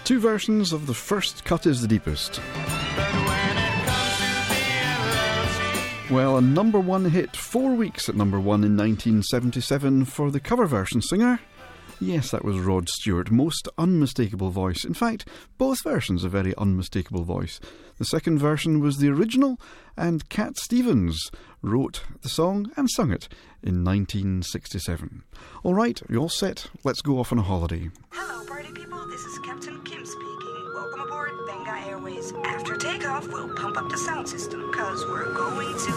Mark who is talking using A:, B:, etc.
A: two versions of The First Cut is the Deepest. Well, a number one hit, 4 weeks at number one in 1977 for the cover version singer. Yes, that was Rod Stewart. Most unmistakable voice. In fact, both versions a very unmistakable voice. The second version was the original, and Cat Stevens wrote the song and sung it in 1967. All right, you all set? Let's go off on a holiday.
B: Hello, party people. This is Captain Kim speaking. Welcome aboard Benga Airways. After takeoff, we'll pump up the sound system, because we're going to